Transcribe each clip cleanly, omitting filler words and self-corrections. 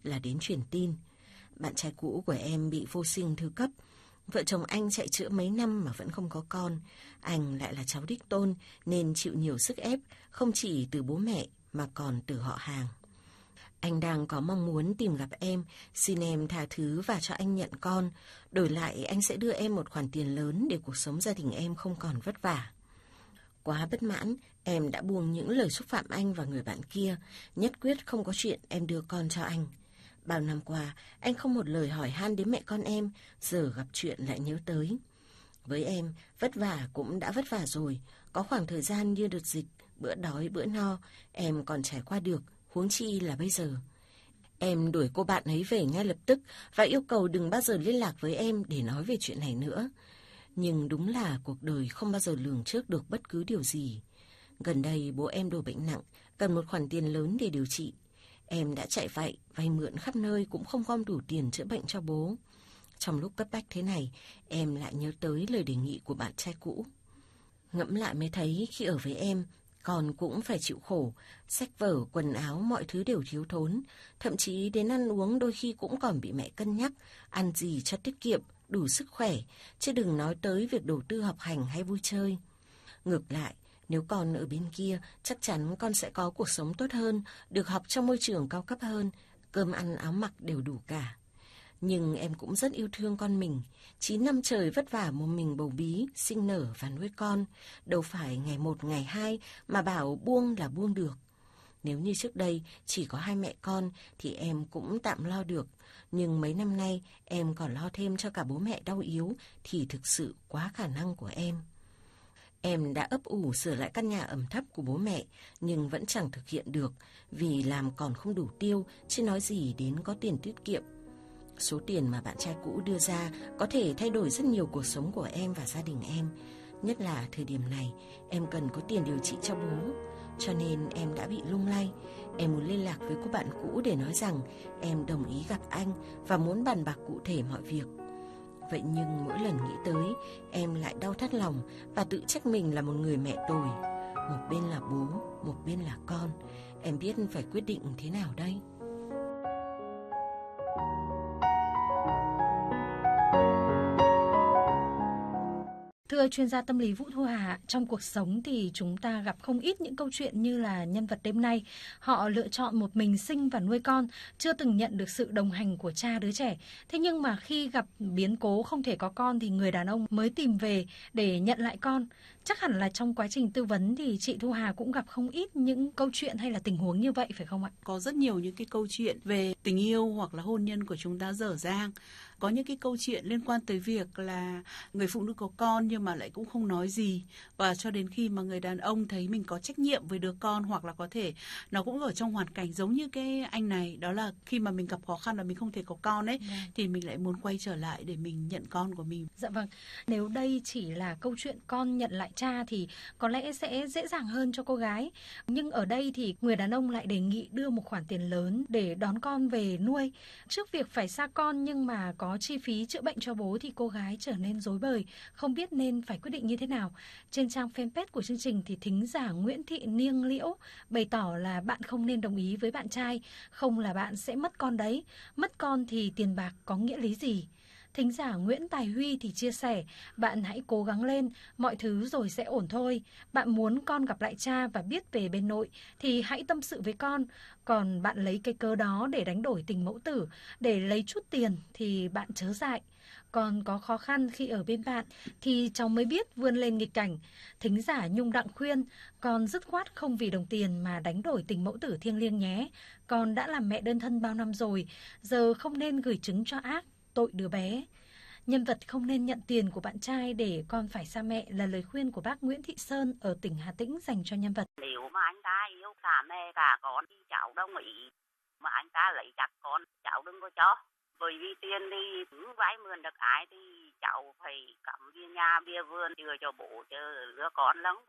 là đến truyền tin. Bạn trai cũ của em bị vô sinh thứ cấp. Vợ chồng anh chạy chữa mấy năm mà vẫn không có con. Anh lại là cháu đích tôn nên chịu nhiều sức ép, không chỉ từ bố mẹ mà còn từ họ hàng. Anh đang có mong muốn tìm gặp em, xin em tha thứ và cho anh nhận con. Đổi lại anh sẽ đưa em một khoản tiền lớn để cuộc sống gia đình em không còn vất vả. Quá bất mãn, em đã buông những lời xúc phạm anh và người bạn kia, nhất quyết không có chuyện em đưa con cho anh. Bao năm qua, anh không một lời hỏi han đến mẹ con em, giờ gặp chuyện lại nhớ tới. Với em, vất vả cũng đã vất vả rồi, có khoảng thời gian như đợt dịch, bữa đói bữa no, em còn trải qua được, huống chi là bây giờ. Em đuổi cô bạn ấy về ngay lập tức và yêu cầu đừng bao giờ liên lạc với em để nói về chuyện này nữa. Nhưng đúng là cuộc đời không bao giờ lường trước được bất cứ điều gì. Gần đây bố em đổ bệnh nặng, cần một khoản tiền lớn để điều trị. Em đã chạy vay mượn khắp nơi cũng không gom đủ tiền chữa bệnh cho bố. Trong lúc cấp bách thế này, em lại nhớ tới lời đề nghị của bạn trai cũ. Ngẫm lại mới thấy khi ở với em, con cũng phải chịu khổ, sách vở, quần áo, mọi thứ đều thiếu thốn. Thậm chí đến ăn uống đôi khi cũng còn bị mẹ cân nhắc, ăn gì cho tiết kiệm, đủ sức khỏe, chứ đừng nói tới việc đầu tư học hành hay vui chơi. Ngược lại, nếu con ở bên kia, chắc chắn con sẽ có cuộc sống tốt hơn, được học trong môi trường cao cấp hơn, cơm ăn áo mặc đều đủ cả. Nhưng em cũng rất yêu thương con mình. 9 năm trời vất vả một mình bầu bí, sinh nở và nuôi con. Đâu phải ngày một ngày hai mà bảo buông là buông được. Nếu như trước đây chỉ có hai mẹ con thì em cũng tạm lo được. Nhưng mấy năm nay em còn lo thêm cho cả bố mẹ đau yếu thì thực sự quá khả năng của em. Em đã ấp ủ sửa lại căn nhà ẩm thấp của bố mẹ nhưng vẫn chẳng thực hiện được vì làm còn không đủ tiêu, chứ nói gì đến có tiền tiết kiệm. Số tiền mà bạn trai cũ đưa ra có thể thay đổi rất nhiều cuộc sống của em và gia đình em. Nhất là thời điểm này, em cần có tiền điều trị cho bố. Cho nên em đã bị lung lay. Em muốn liên lạc với cô bạn cũ để nói rằng em đồng ý gặp anh và muốn bàn bạc cụ thể mọi việc. Vậy nhưng mỗi lần nghĩ tới, em lại đau thắt lòng và tự trách mình là một người mẹ tồi. Một bên là bố, một bên là con. Em biết phải quyết định thế nào đây? Thưa chuyên gia tâm lý Vũ Thu Hà, trong cuộc sống thì chúng ta gặp không ít những câu chuyện như là nhân vật đêm nay. Họ lựa chọn một mình sinh và nuôi con, chưa từng nhận được sự đồng hành của cha đứa trẻ. Thế nhưng mà khi gặp biến cố không thể có con thì người đàn ông mới tìm về để nhận lại con. Chắc hẳn là trong quá trình tư vấn thì chị Thu Hà cũng gặp không ít những câu chuyện hay là tình huống như vậy phải không ạ? Có rất nhiều những cái câu chuyện về tình yêu hoặc là hôn nhân của chúng ta dở dang. Có những cái câu chuyện liên quan tới việc là người phụ nữ có con nhưng mà lại cũng không nói gì, và cho đến khi mà người đàn ông thấy mình có trách nhiệm với đứa con, hoặc là có thể nó cũng ở trong hoàn cảnh giống như cái anh này, đó là khi mà mình gặp khó khăn và mình không thể có con ấy, thì mình lại muốn quay trở lại để mình nhận con của mình. Dạ vâng, nếu đây chỉ là câu chuyện con nhận lại cha thì có lẽ sẽ dễ dàng hơn cho cô gái. Nhưng ở đây thì người đàn ông lại đề nghị đưa một khoản tiền lớn để đón con về nuôi. Trước việc phải xa con nhưng mà có chi phí chữa bệnh cho bố thì cô gái trở nên rối bời, không biết nên phải quyết định như thế nào. Trên trang fanpage của chương trình thì thính giả Nguyễn Thị Niêng Liễu bày tỏ là bạn không nên đồng ý với bạn trai, không là bạn sẽ mất con đấy. Mất con thì tiền bạc có nghĩa lý gì? Thính giả Nguyễn Tài Huy thì chia sẻ, bạn hãy cố gắng lên, mọi thứ rồi sẽ ổn thôi. Bạn muốn con gặp lại cha và biết về bên nội thì hãy tâm sự với con. Còn bạn lấy cái cớ đó để đánh đổi tình mẫu tử, để lấy chút tiền thì bạn chớ dại. Còn có khó khăn khi ở bên bạn thì cháu mới biết vươn lên nghịch cảnh. Thính giả Nhung Đặng khuyên, con dứt khoát không vì đồng tiền mà đánh đổi tình mẫu tử thiêng liêng nhé. Con đã làm mẹ đơn thân bao năm rồi, giờ không nên gửi trứng cho ác, tội đứa bé. Nhân vật không nên nhận tiền của bạn trai để con phải xa mẹ là lời khuyên của bác Nguyễn Thị Sơn ở tỉnh Hà Tĩnh dành cho nhân vật. Nếu mà anh ta yêu cả mẹ cả con thì cháu đồng ý, mà anh ta lấy chắc con cháu đừng có cho. Bởi vì tiền thì cứ vay mượn được ai thì cháu phải cắm bia nhà bia vườn chừa cho bố chờ đứa con lắm bạn.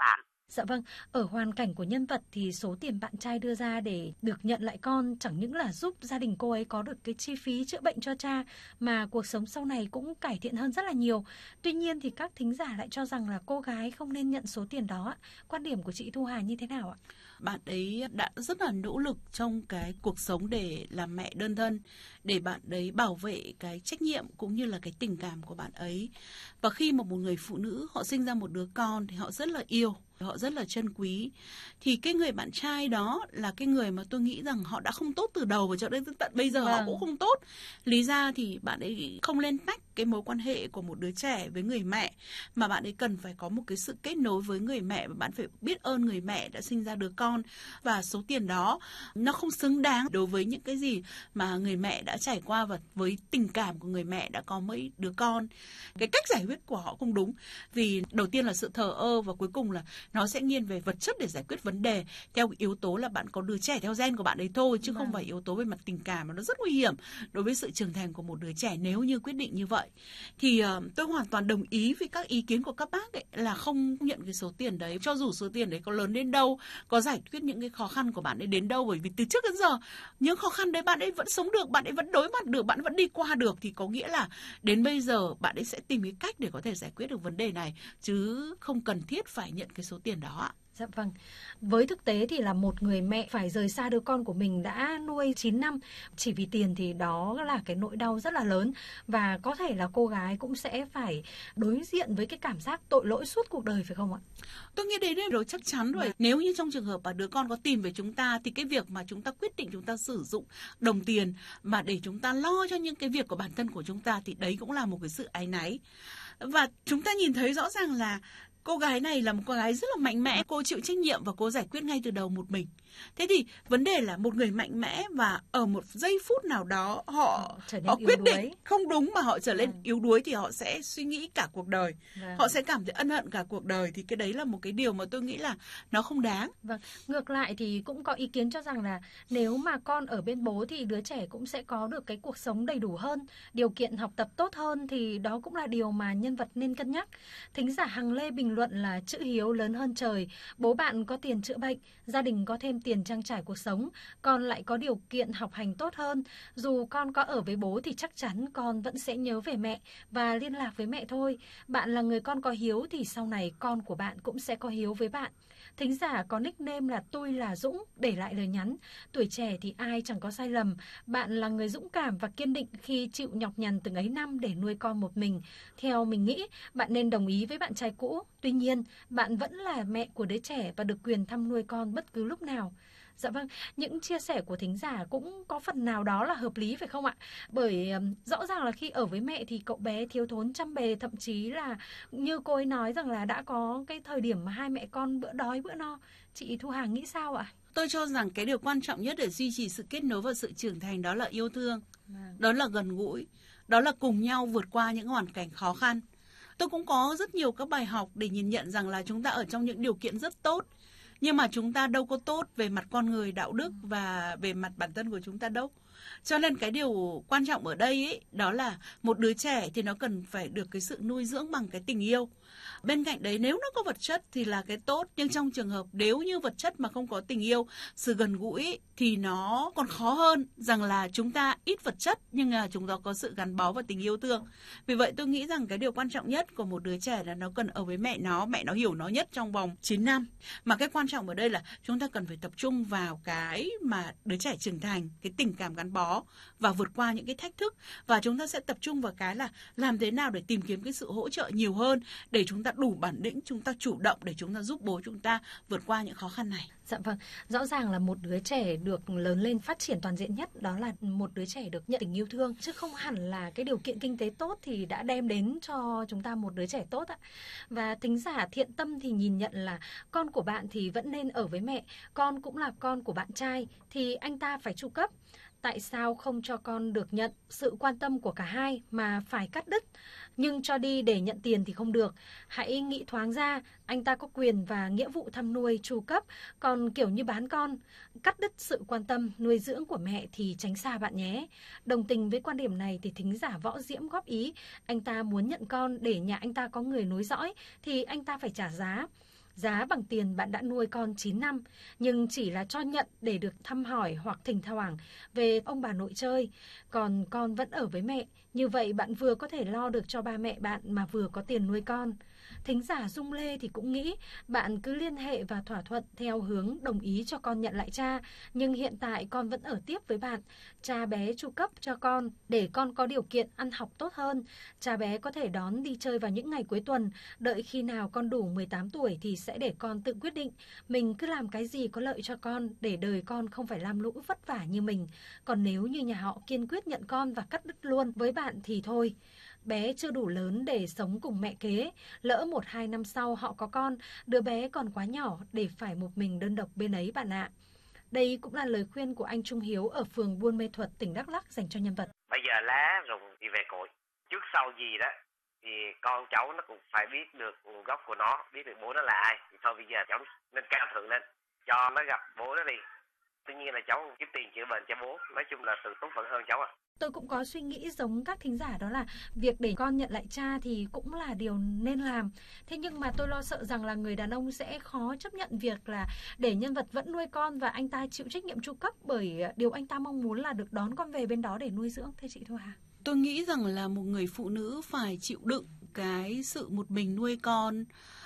Dạ vâng, ở hoàn cảnh của nhân vật thì số tiền bạn trai đưa ra để được nhận lại con chẳng những là giúp gia đình cô ấy có được cái chi phí chữa bệnh cho cha, mà cuộc sống sau này cũng cải thiện hơn rất là nhiều. Tuy nhiên thì các thính giả lại cho rằng là cô gái không nên nhận số tiền đó. Quan điểm của chị Thu Hà như thế nào ạ? Bạn ấy đã rất là nỗ lực trong cái cuộc sống để làm mẹ đơn thân, để bạn ấy bảo vệ cái trách nhiệm cũng như là cái tình cảm của bạn ấy. Và khi mà một người phụ nữ họ sinh ra một đứa con thì họ rất là yêu, họ rất là trân quý. Thì cái người bạn trai đó là cái người mà tôi nghĩ rằng họ đã không tốt từ đầu và cho đến tận bây giờ họ cũng không tốt. Lý ra thì bạn ấy không nên tách cái mối quan hệ của một đứa trẻ với người mẹ, mà bạn ấy cần phải có một cái sự kết nối với người mẹ, và bạn phải biết ơn người mẹ đã sinh ra đứa con. Và số tiền đó nó không xứng đáng đối với những cái gì mà người mẹ đã trải qua và với tình cảm của người mẹ đã có mấy đứa con. Cái cách giải quyết của họ không đúng, vì đầu tiên là sự thờ ơ và cuối cùng là nó sẽ nghiêng về vật chất để giải quyết vấn đề theo yếu tố là bạn có đứa trẻ theo gen của bạn ấy thôi, chứ không phải yếu tố về mặt tình cảm, mà nó rất nguy hiểm đối với sự trưởng thành của một đứa trẻ nếu như quyết định như vậy. Thì tôi hoàn toàn đồng ý với các ý kiến của các bác ấy, là không nhận cái số tiền đấy, cho dù số tiền đấy có lớn đến đâu, có giải quyết những cái khó khăn của bạn ấy đến đâu, bởi vì từ trước đến giờ những khó khăn đấy bạn ấy vẫn sống được, bạn ấy vẫn đối mặt được, bạn vẫn đi qua được, thì có nghĩa là đến bây giờ bạn ấy sẽ tìm cái cách để có thể giải quyết được vấn đề này, chứ không cần thiết phải nhận cái số tiền đó ạ. Dạ vâng. Với thực tế thì là một người mẹ phải rời xa đứa con của mình đã nuôi 9 năm chỉ vì tiền, thì đó là cái nỗi đau rất là lớn, và có thể là cô gái cũng sẽ phải đối diện với cái cảm giác tội lỗi suốt cuộc đời, phải không ạ? Tôi nghĩ đấy rồi, chắc chắn rồi. Nếu như trong trường hợp mà đứa con có tìm về chúng ta thì cái việc mà chúng ta quyết định chúng ta sử dụng đồng tiền mà để chúng ta lo cho những cái việc của bản thân của chúng ta, thì đấy cũng là một cái sự áy náy. Và chúng ta nhìn thấy rõ ràng là cô gái này là một cô gái rất là mạnh mẽ, cô chịu trách nhiệm và cô giải quyết ngay từ đầu một mình. Thế thì vấn đề là một người mạnh mẽ và ở một giây phút nào đó họ quyết định không đúng mà họ trở nên yếu đuối, thì họ sẽ suy nghĩ cả cuộc đời. Họ sẽ cảm thấy ân hận cả cuộc đời, thì cái đấy là một cái điều mà tôi nghĩ là nó không đáng. Vâng, ngược lại thì cũng có ý kiến cho rằng là nếu mà con ở bên bố thì đứa trẻ cũng sẽ có được cái cuộc sống đầy đủ hơn, điều kiện học tập tốt hơn, thì đó cũng là điều mà nhân vật nên cân nhắc. Thính giả Hằng Lê bình luận là chữ hiếu lớn hơn trời, bố bạn có tiền chữa bệnh, gia đình có thêm tiền trang trải cuộc sống, con lại có điều kiện học hành tốt hơn. Dù con có ở với bố thì chắc chắn con vẫn sẽ nhớ về mẹ và liên lạc với mẹ thôi. Bạn là người con có hiếu thì sau này con của bạn cũng sẽ có hiếu với bạn. Thính giả có nickname là Tôi là Dũng để lại lời nhắn: tuổi trẻ thì ai chẳng có sai lầm. Bạn là người dũng cảm và kiên định khi chịu nhọc nhằn từng ấy năm để nuôi con một mình. Theo mình nghĩ, bạn nên đồng ý với bạn trai cũ. Tuy nhiên, bạn vẫn là mẹ của đứa trẻ và được quyền thăm nuôi con bất cứ lúc nào. Dạ vâng, những chia sẻ của thính giả cũng có phần nào đó là hợp lý, phải không ạ? Bởi rõ ràng là khi ở với mẹ thì cậu bé thiếu thốn trăm bề, thậm chí là như cô ấy nói rằng là đã có cái thời điểm mà hai mẹ con bữa đói bữa no. Chị Thu Hà nghĩ sao ạ? Tôi cho rằng cái điều quan trọng nhất để duy trì sự kết nối và sự trưởng thành đó là yêu thương, đó là gần gũi, đó là cùng nhau vượt qua những hoàn cảnh khó khăn. Tôi cũng có rất nhiều các bài học để nhìn nhận rằng là chúng ta ở trong những điều kiện rất tốt, nhưng mà chúng ta đâu có tốt về mặt con người, đạo đức và về mặt bản thân của chúng ta đâu. Cho nên cái điều quan trọng ở đây ấy, đó là một đứa trẻ thì nó cần phải được cái sự nuôi dưỡng bằng cái tình yêu. Bên cạnh đấy, nếu nó có vật chất thì là cái tốt, nhưng trong trường hợp nếu như vật chất mà không có tình yêu, sự gần gũi ấy, thì nó còn khó hơn rằng là chúng ta ít vật chất nhưng là chúng ta có sự gắn bó và tình yêu thương. Vì vậy tôi nghĩ rằng cái điều quan trọng nhất của một đứa trẻ là nó cần ở với mẹ nó hiểu nó nhất trong vòng 9 năm. Mà cái quan trọng ở đây là chúng ta cần phải tập trung vào cái mà đứa trẻ trưởng thành, cái tình cảm gắn bó và vượt qua những cái thách thức, và chúng ta sẽ tập trung vào cái là làm thế nào để tìm kiếm cái sự hỗ trợ nhiều hơn, để chúng ta đủ bản lĩnh, chúng ta chủ động để chúng ta giúp bố chúng ta vượt qua những khó khăn này. Dạ vâng, rõ ràng là một đứa trẻ được lớn lên phát triển toàn diện nhất đó là một đứa trẻ được nhận tình yêu thương, chứ không hẳn là cái điều kiện kinh tế tốt thì đã đem đến cho chúng ta một đứa trẻ tốt ạ. Và thính giả Thiện Tâm thì nhìn nhận là con của bạn thì vẫn nên ở với mẹ, con cũng là con của bạn trai thì anh ta phải chu cấp. Tại sao không cho con được nhận sự quan tâm của cả hai mà phải cắt đứt? Nhưng cho đi để nhận tiền thì không được. Hãy nghĩ thoáng ra, anh ta có quyền và nghĩa vụ thăm nuôi, chu cấp. Còn kiểu như bán con, cắt đứt sự quan tâm, nuôi dưỡng của mẹ thì tránh xa bạn nhé. Đồng tình với quan điểm này thì thính giả Võ Diễm góp ý, anh ta muốn nhận con để nhà anh ta có người nối dõi thì anh ta phải trả giá. Giá bằng tiền bạn đã nuôi con 9 năm, nhưng chỉ là cho nhận để được thăm hỏi hoặc thỉnh thoảng về ông bà nội chơi, còn con vẫn ở với mẹ. Như vậy bạn vừa có thể lo được cho ba mẹ bạn mà vừa có tiền nuôi con. Thính giả Dung Lê thì cũng nghĩ bạn cứ liên hệ và thỏa thuận theo hướng đồng ý cho con nhận lại cha, nhưng hiện tại con vẫn ở tiếp với bạn. Cha bé chu cấp cho con để con có điều kiện ăn học tốt hơn. Cha bé có thể đón đi chơi vào những ngày cuối tuần, đợi khi nào con đủ 18 tuổi thì sẽ để con tự quyết định. Mình cứ làm cái gì có lợi cho con để đời con không phải lam lũ vất vả như mình. Còn nếu như nhà họ kiên quyết nhận con và cắt đứt luôn với bạn thì thôi. Bé chưa đủ lớn để sống cùng mẹ kế, lỡ 1-2 năm sau họ có con, đứa bé còn quá nhỏ để phải một mình đơn độc bên ấy bạn ạ. Đây cũng là lời khuyên của anh Trung Hiếu ở phường Buôn Mê Thuột, tỉnh Đắk Lắk dành cho nhân vật. Bây giờ lá rụng thì về cội, trước sau gì đó thì con cháu nó cũng phải biết được nguồn gốc của nó, biết được bố nó là ai. Thì thôi bây giờ cháu nên cao thượng lên, cho nó gặp bố nó đi. Tuy nhiên là cháu kiếm tiền chữa bệnh cho bố, nói chung là tự tốt vẫn hơn cháu ạ. Tôi cũng có suy nghĩ giống các thính giả, đó là việc để con nhận lại cha thì cũng là điều nên làm. Thế nhưng mà tôi lo sợ rằng là người đàn ông sẽ khó chấp nhận việc là để nhân vật vẫn nuôi con và anh ta chịu trách nhiệm chu cấp, bởi điều anh ta mong muốn là được đón con về bên đó để nuôi dưỡng. Thưa chị Thu Hà. Tôi nghĩ rằng là một người phụ nữ phải chịu đựng cái sự một mình nuôi con,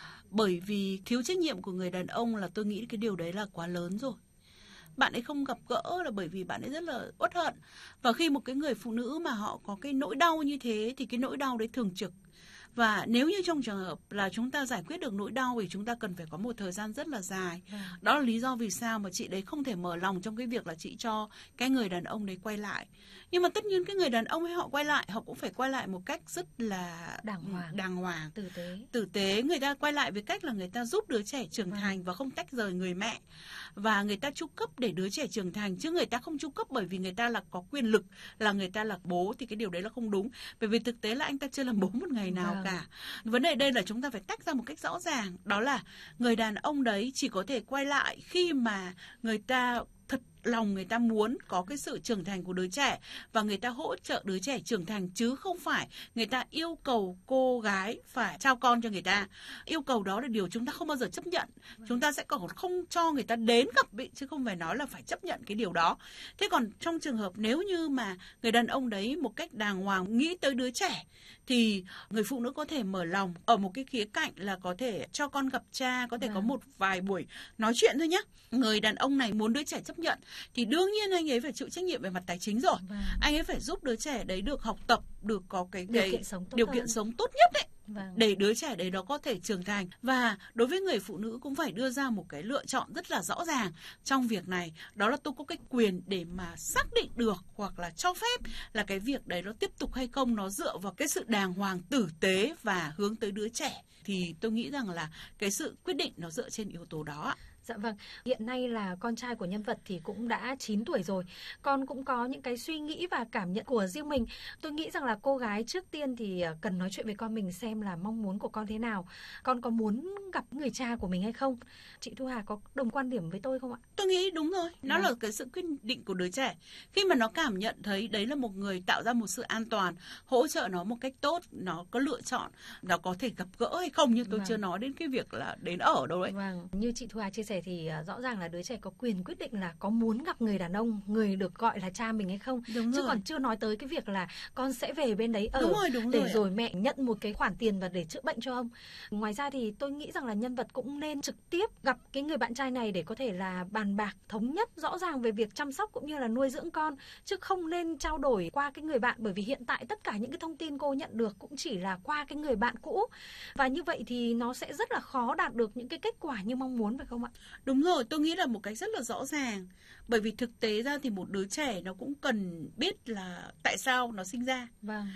bởi vì thiếu trách nhiệm của người đàn ông là tôi nghĩ cái điều đấy là quá lớn rồi. Bạn ấy không gặp gỡ là bởi vì bạn ấy rất là uất hận. Và khi một cái người phụ nữ mà họ có cái nỗi đau như thế thì cái nỗi đau đấy thường trực. Và nếu như trong trường hợp là chúng ta giải quyết được nỗi đau thì chúng ta cần phải có một thời gian rất là dài. Đó là lý do vì sao mà chị đấy không thể mở lòng trong cái việc là chị cho cái người đàn ông đấy quay lại. Nhưng mà tất nhiên cái người đàn ông ấy họ quay lại, họ cũng phải quay lại một cách rất là đàng hoàng, tử tế. Người ta quay lại với cách là người ta giúp đứa trẻ trưởng thành và không tách rời người mẹ. Và người ta chu cấp để đứa trẻ trưởng thành, chứ người ta không chu cấp bởi vì người ta là có quyền lực, là người ta là bố, thì cái điều đấy là không đúng. Bởi vì thực tế là anh ta chưa làm bố một ngày nào cả. Vấn đề đây là chúng ta phải tách ra một cách rõ ràng. Đó là người đàn ông đấy chỉ có thể quay lại khi mà người ta thật lòng người ta muốn có cái sự trưởng thành của đứa trẻ và người ta hỗ trợ đứa trẻ trưởng thành, chứ không phải người ta yêu cầu cô gái phải trao con cho người ta. Yêu cầu đó là điều chúng ta không bao giờ chấp nhận. Chúng ta sẽ còn không cho người ta đến gặp bị, chứ không phải nói là phải chấp nhận cái điều đó. Thế còn trong trường hợp nếu như mà người đàn ông đấy một cách đàng hoàng nghĩ tới đứa trẻ thì người phụ nữ có thể mở lòng ở một cái khía cạnh là có thể cho con gặp cha, có thể có một vài buổi nói chuyện thôi nhé. Người đàn ông này muốn đứa trẻ chấp nhận thì đương nhiên anh ấy phải chịu trách nhiệm về mặt tài chính rồi. Anh ấy phải giúp đứa trẻ đấy được học tập, được có cái điều kiện sống tốt nhất đấy. Để đứa trẻ đấy đó có thể trưởng thành. Và đối với người phụ nữ cũng phải đưa ra một cái lựa chọn rất là rõ ràng trong việc này. Đó là tôi có cái quyền để mà xác định được hoặc là cho phép là cái việc đấy nó tiếp tục hay không, nó dựa vào cái sự đàng hoàng, tử tế và hướng tới đứa trẻ. Thì tôi nghĩ rằng là cái sự quyết định nó dựa trên yếu tố đó ạ. Dạ vâng, hiện nay là con trai của nhân vật thì cũng đã 9 tuổi rồi. Con cũng có những cái suy nghĩ và cảm nhận của riêng mình. Tôi nghĩ rằng là cô gái trước tiên thì cần nói chuyện với con mình xem là mong muốn của con thế nào. Con có muốn gặp người cha của mình hay không? Chị Thu Hà có đồng quan điểm với tôi không ạ? Tôi nghĩ đúng rồi. Nó là cái sự quyết định của đứa trẻ. Khi mà nó cảm nhận thấy đấy là một người tạo ra một sự an toàn, hỗ trợ nó một cách tốt, nó có lựa chọn, nó có thể gặp gỡ hay không. Nhưng tôi chưa nói đến cái việc là đến ở đâu đấy. Vâng, như chị Thu Hà chia sẻ thì rõ ràng là đứa trẻ có quyền quyết định là có muốn gặp người đàn ông, người được gọi là cha mình hay không. Chứ còn chưa nói tới cái việc là con sẽ về bên đấy ở để rồi mẹ nhận một cái khoản tiền và để chữa bệnh cho ông. Ngoài ra thì tôi nghĩ rằng là nhân vật cũng nên trực tiếp gặp cái người bạn trai này để có thể là bàn bạc thống nhất rõ ràng về việc chăm sóc cũng như là nuôi dưỡng con, chứ không nên trao đổi qua cái người bạn, bởi vì hiện tại tất cả những cái thông tin cô nhận được cũng chỉ là qua cái người bạn cũ, và như vậy thì nó sẽ rất là khó đạt được những cái kết quả như mong muốn, phải không ạ? Đúng rồi, tôi nghĩ là một cách rất là rõ ràng. Bởi vì thực tế ra thì một đứa trẻ nó cũng cần biết là tại sao nó sinh ra.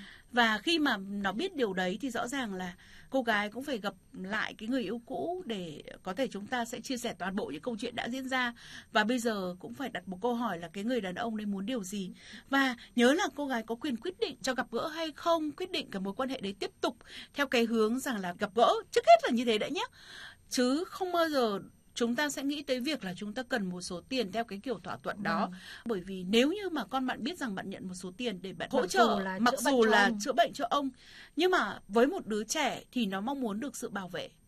Và khi mà nó biết điều đấy thì rõ ràng là cô gái cũng phải gặp lại cái người yêu cũ để có thể chúng ta sẽ chia sẻ toàn bộ những câu chuyện đã diễn ra. Và bây giờ cũng phải đặt một câu hỏi là cái người đàn ông đấy muốn điều gì. Và nhớ là cô gái có quyền quyết định cho gặp gỡ hay không, quyết định cái mối quan hệ đấy tiếp tục theo cái hướng rằng là gặp gỡ. Trước hết là như thế đã nhé. Chứ không bao giờ chúng ta sẽ nghĩ tới việc là chúng ta cần một số tiền theo cái kiểu thỏa thuận đó. Bởi vì nếu như mà con bạn biết rằng bạn nhận một số tiền để bạn hỗ trợ, mặc dù là chữa bệnh cho ông, nhưng mà với một đứa trẻ thì nó mong muốn được sự bảo vệ.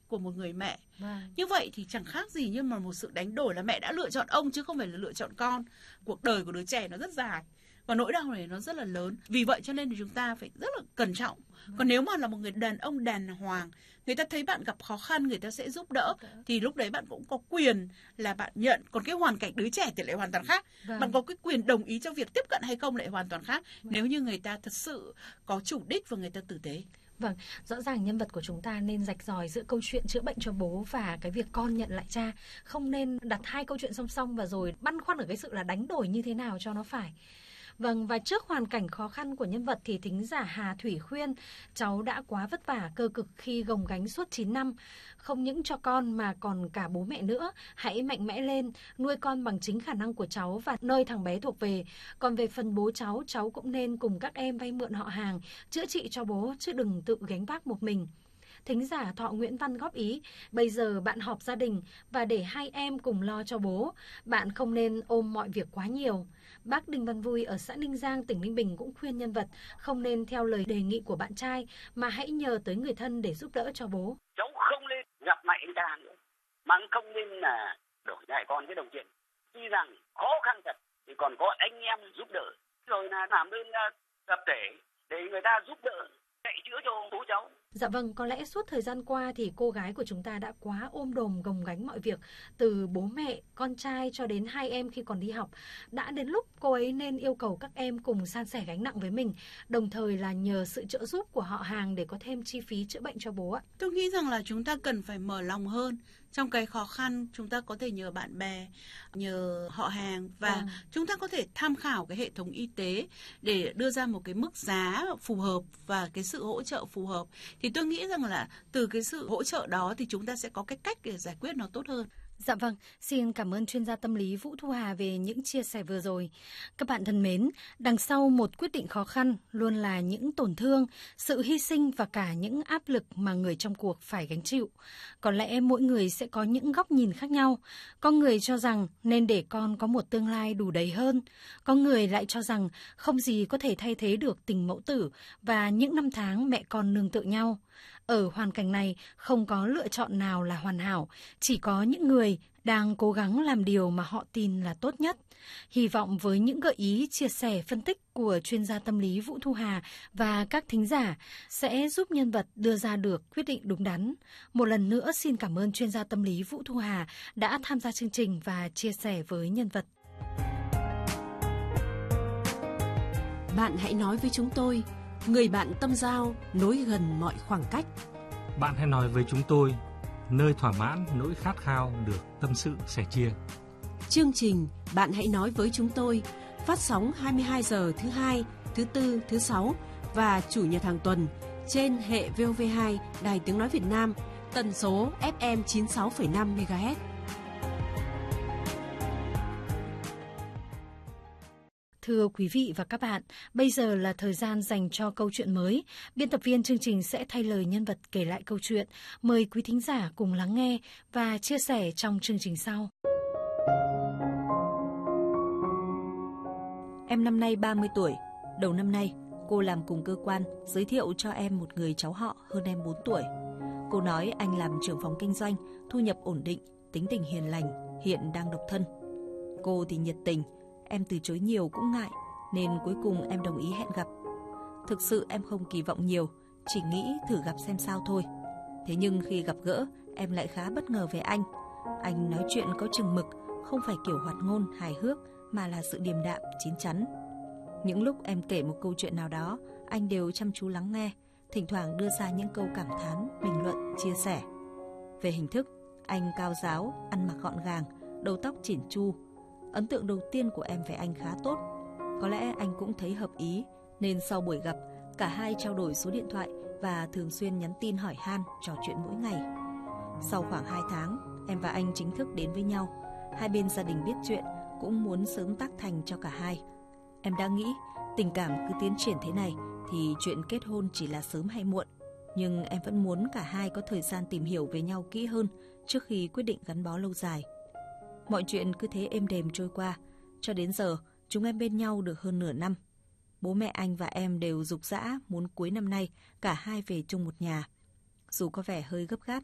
của một người mẹ. Như vậy thì chẳng khác gì như mà một sự đánh đổi là mẹ đã lựa chọn ông chứ không phải là lựa chọn con. Cuộc đời của đứa trẻ nó rất dài và nỗi đau này nó rất là lớn. Vì vậy cho nên thì chúng ta phải rất là cẩn trọng. Còn nếu mà là một người đàn ông đàng hoàng, người ta thấy bạn gặp khó khăn, người ta sẽ giúp đỡ, thì lúc đấy bạn cũng có quyền là bạn nhận. Còn cái hoàn cảnh đứa trẻ thì lại hoàn toàn khác. Bạn có cái quyền đồng ý cho việc tiếp cận hay không lại hoàn toàn khác. Nếu như người ta thật sự có chủ đích và người ta tử tế. Vâng, rõ ràng nhân vật của chúng ta nên rạch ròi giữa câu chuyện chữa bệnh cho bố và cái việc con nhận lại cha. Không nên đặt hai câu chuyện song song và rồi băn khoăn ở cái sự là đánh đổi như thế nào cho nó phải. Vâng, và trước hoàn cảnh khó khăn của nhân vật thì thính giả Hà Thủy khuyên cháu đã quá vất vả cơ cực khi gồng gánh suốt 9 năm. Không những cho con mà còn cả bố mẹ nữa. Hãy mạnh mẽ lên, nuôi con bằng chính khả năng của cháu và nơi thằng bé thuộc về. Còn về phần bố cháu cũng nên cùng các em vay mượn họ hàng, chữa trị cho bố chứ đừng tự gánh vác một mình. Thính giả Thọ Nguyễn Văn góp ý, bây giờ bạn họp gia đình và để hai em cùng lo cho bố. Bạn không nên ôm mọi việc quá nhiều. Bác Đinh Văn Vui ở xã Ninh Giang, tỉnh Ninh Bình cũng khuyên nhân vật không nên theo lời đề nghị của bạn trai mà hãy nhờ tới người thân để giúp đỡ cho bố. Cháu không nên gặp lại anh ta nữa, mà không nên là đổi lại con cái đồng tiền. Tuy rằng khó khăn thật thì còn có anh em giúp đỡ, rồi là làm đơn tập thể để người ta giúp đỡ chạy chữa cho bố cháu. Dạ vâng, có lẽ suốt thời gian qua thì cô gái của chúng ta đã quá ôm đồm gồng gánh mọi việc, từ bố mẹ, con trai cho đến hai em khi còn đi học. Đã đến lúc cô ấy nên yêu cầu các em cùng san sẻ gánh nặng với mình, đồng thời là nhờ sự trợ giúp của họ hàng để có thêm chi phí chữa bệnh cho bố ạ. Tôi nghĩ rằng là chúng ta cần phải mở lòng hơn. Trong cái khó khăn, chúng ta có thể nhờ bạn bè, nhờ họ hàng và chúng ta có thể tham khảo cái hệ thống y tế để đưa ra một cái mức giá phù hợp và cái sự hỗ trợ phù hợp. Thì tôi nghĩ rằng là từ cái sự hỗ trợ đó thì chúng ta sẽ có cái cách để giải quyết nó tốt hơn. Dạ vâng, xin cảm ơn chuyên gia tâm lý Vũ Thu Hà về những chia sẻ vừa rồi. Các bạn thân mến, đằng sau một quyết định khó khăn luôn là những tổn thương, sự hy sinh và cả những áp lực mà người trong cuộc phải gánh chịu. Có lẽ mỗi người sẽ có những góc nhìn khác nhau. Có người cho rằng nên để con có một tương lai đủ đầy hơn. Có người lại cho rằng không gì có thể thay thế được tình mẫu tử và những năm tháng mẹ con nương tựa nhau. Ở hoàn cảnh này, không có lựa chọn nào là hoàn hảo, chỉ có những người đang cố gắng làm điều mà họ tin là tốt nhất. Hy vọng với những gợi ý, chia sẻ, phân tích của chuyên gia tâm lý Vũ Thu Hà và các thính giả sẽ giúp nhân vật đưa ra được quyết định đúng đắn. Một lần nữa xin cảm ơn chuyên gia tâm lý Vũ Thu Hà đã tham gia chương trình và chia sẻ với nhân vật. Bạn hãy nói với chúng tôi, người bạn tâm giao nối gần mọi khoảng cách. Bạn hãy nói với chúng tôi, nơi thỏa mãn nỗi khát khao được tâm sự sẻ chia. Chương trình Bạn hãy nói với chúng tôi phát sóng 22 giờ thứ Hai, thứ Tư, thứ Sáu và Chủ nhật hàng tuần trên hệ VOV2 Đài Tiếng Nói Việt Nam, tần số FM 96,5 MHz. Thưa quý vị và các bạn, bây giờ là thời gian dành cho câu chuyện mới. Biên tập viên chương trình sẽ thay lời nhân vật kể lại câu chuyện. Mời quý thính giả cùng lắng nghe và chia sẻ trong chương trình sau. Em năm nay 30 tuổi. Đầu năm nay, cô làm cùng cơ quan, giới thiệu cho em một người cháu họ hơn em 4 tuổi. Cô nói anh làm trưởng phòng kinh doanh, thu nhập ổn định, tính tình hiền lành, hiện đang độc thân. Cô thì nhiệt tình, em từ chối nhiều cũng ngại, nên cuối cùng em đồng ý hẹn gặp. Thực sự em không kỳ vọng nhiều, chỉ nghĩ thử gặp xem sao thôi. Thế nhưng khi gặp gỡ, em lại khá bất ngờ về anh. Anh nói chuyện có chừng mực, không phải kiểu hoạt ngôn, hài hước, mà là sự điềm đạm, chín chắn. Những lúc em kể một câu chuyện nào đó, anh đều chăm chú lắng nghe, thỉnh thoảng đưa ra những câu cảm thán, bình luận, chia sẻ. Về hình thức, anh cao ráo, ăn mặc gọn gàng, đầu tóc chỉn chu. Ấn tượng đầu tiên của em về anh khá tốt. Có lẽ anh cũng thấy hợp ý, nên sau buổi gặp, cả hai trao đổi số điện thoại và thường xuyên nhắn tin hỏi han, trò chuyện mỗi ngày. Sau khoảng 2 tháng, em và anh chính thức đến với nhau. Hai bên gia đình biết chuyện, cũng muốn sớm tác thành cho cả hai. Em đã nghĩ tình cảm cứ tiến triển thế này thì chuyện kết hôn chỉ là sớm hay muộn. Nhưng em vẫn muốn cả hai có thời gian tìm hiểu về nhau kỹ hơn trước khi quyết định gắn bó lâu dài. Mọi chuyện cứ thế êm đềm trôi qua. Cho đến giờ, chúng em bên nhau được hơn nửa năm. Bố mẹ anh và em đều giục giã muốn cuối năm nay cả hai về chung một nhà. Dù có vẻ hơi gấp gáp,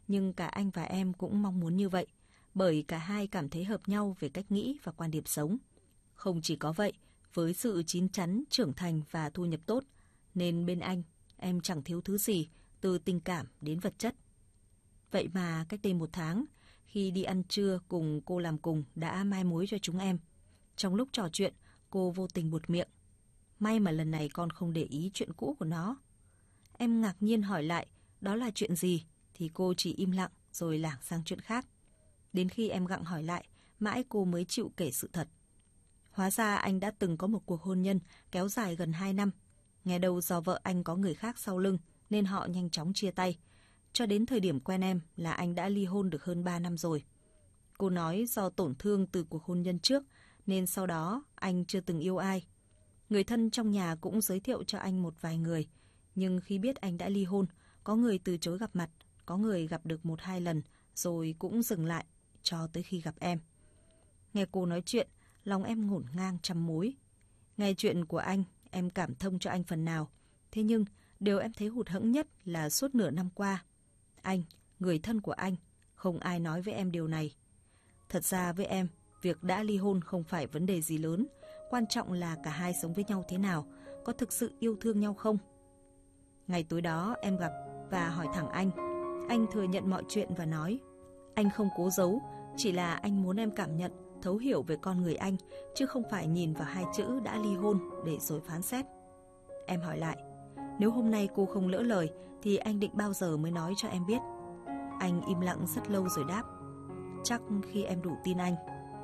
nhưng cả anh và em cũng mong muốn như vậy, bởi cả hai cảm thấy hợp nhau về cách nghĩ và quan điểm sống. Không chỉ có vậy, với sự chín chắn, trưởng thành và thu nhập tốt, nên bên anh, em chẳng thiếu thứ gì, từ tình cảm đến vật chất. Vậy mà cách đây 1 tháng, khi đi ăn trưa cùng cô làm cùng đã mai mối cho chúng em. Trong lúc trò chuyện, cô vô tình buột miệng. May mà lần này con không để ý chuyện cũ của nó. Em ngạc nhiên hỏi lại đó là chuyện gì, thì cô chỉ im lặng rồi lảng sang chuyện khác. Đến khi em gặng hỏi lại, mãi cô mới chịu kể sự thật. Hóa ra anh đã từng có một cuộc hôn nhân kéo dài gần 2 năm. Nghe đâu do vợ anh có người khác sau lưng nên họ nhanh chóng chia tay. Cho đến thời điểm quen em là anh đã ly hôn được hơn 3 năm rồi. Cô nói do tổn thương từ cuộc hôn nhân trước nên sau đó anh chưa từng yêu ai. Người thân trong nhà cũng giới thiệu cho anh một vài người. Nhưng khi biết anh đã ly hôn, có người từ chối gặp mặt, có người gặp được 1-2 lần rồi cũng dừng lại cho tới khi gặp em. Nghe cô nói chuyện, lòng em ngổn ngang trăm mối. Nghe chuyện của anh, em cảm thông cho anh phần nào. Thế nhưng, điều em thấy hụt hẫng nhất là suốt nửa năm qua, anh, người thân của anh, không ai nói với em điều này. Thật ra với em, việc đã ly hôn không phải vấn đề gì lớn. Quan trọng là cả hai sống với nhau thế nào, có thực sự yêu thương nhau không? Ngày tối đó em gặp và hỏi thẳng anh. Anh thừa nhận mọi chuyện và nói, anh không cố giấu, chỉ là anh muốn em cảm nhận, thấu hiểu về con người anh, chứ không phải nhìn vào 2 chữ đã ly hôn để rồi phán xét. Em hỏi lại, nếu hôm nay cô không lỡ lời thì anh định bao giờ mới nói cho em biết? Anh im lặng rất lâu rồi đáp, chắc khi em đủ tin anh.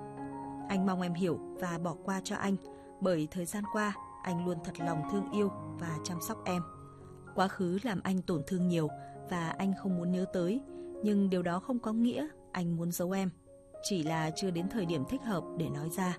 Anh mong em hiểu và bỏ qua cho anh, bởi thời gian qua anh luôn thật lòng thương yêu và chăm sóc em. Quá khứ làm anh tổn thương nhiều và anh không muốn nhớ tới, nhưng điều đó không có nghĩa anh muốn giấu em, chỉ là chưa đến thời điểm thích hợp để nói ra.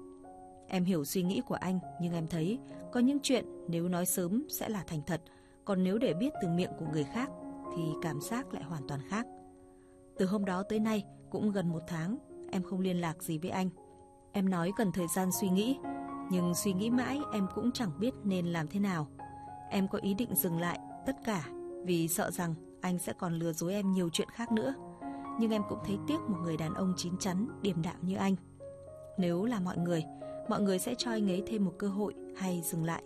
Em hiểu suy nghĩ của anh, nhưng em thấy có những chuyện nếu nói sớm sẽ là thành thật, còn nếu để biết từ miệng của người khác thì cảm giác lại hoàn toàn khác. Từ hôm đó tới nay cũng gần 1 tháng, em không liên lạc gì với anh. Em nói cần thời gian suy nghĩ, nhưng suy nghĩ mãi em cũng chẳng biết nên làm thế nào. Em có ý định dừng lại tất cả vì sợ rằng anh sẽ còn lừa dối em nhiều chuyện khác nữa. Nhưng em cũng thấy tiếc một người đàn ông chín chắn, điềm đạm như anh. Nếu là mọi người sẽ cho anh ấy thêm một cơ hội hay dừng lại.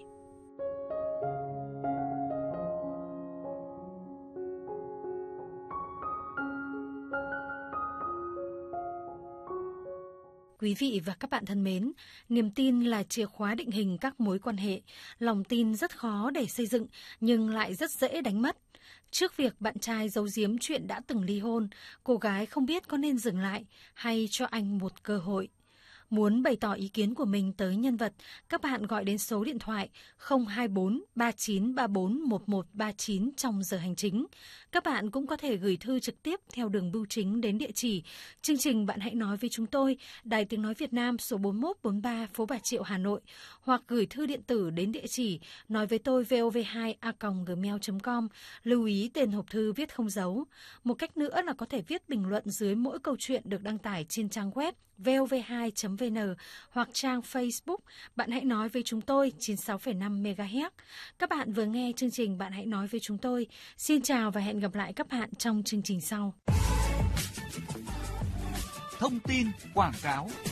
Quý vị và các bạn thân mến, niềm tin là chìa khóa định hình các mối quan hệ. Lòng tin rất khó để xây dựng, nhưng lại rất dễ đánh mất. Trước việc bạn trai giấu giếm chuyện đã từng ly hôn, cô gái không biết có nên dừng lại hay cho anh một cơ hội. Muốn bày tỏ ý kiến của mình tới nhân vật, các bạn gọi đến số điện thoại 024 3934 1139 trong giờ hành chính. Các bạn cũng có thể gửi thư trực tiếp theo đường bưu chính đến địa chỉ chương trình Bạn Hãy Nói Với Chúng Tôi, Đài Tiếng Nói Việt Nam, số 4143 phố Bà Triệu, Hà Nội, hoặc gửi thư điện tử đến địa chỉ nói với tôi vov2a@gmail.com. Lưu ý tên hộp thư viết không dấu. Một cách nữa là có thể viết bình luận dưới mỗi câu chuyện được đăng tải trên trang web vov2.vn hoặc trang Facebook Bạn Hãy Nói Với Chúng Tôi 96,5 MHz. Các bạn vừa nghe chương trình Bạn Hãy Nói Với Chúng Tôi. Xin chào và hẹn gặp lại các bạn trong chương trình sau. Thông tin quảng cáo.